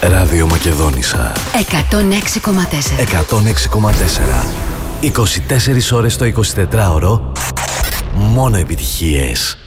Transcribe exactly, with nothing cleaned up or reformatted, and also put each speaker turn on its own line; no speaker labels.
Ράδιο Μακεδόνισσα
εκατόν έξι κόμμα τέσσερα.
εκατόν έξι κόμμα τέσσερα. είκοσι τέσσερις ώρες το εικοσιτετράωρο. Μόνο επιτυχίες.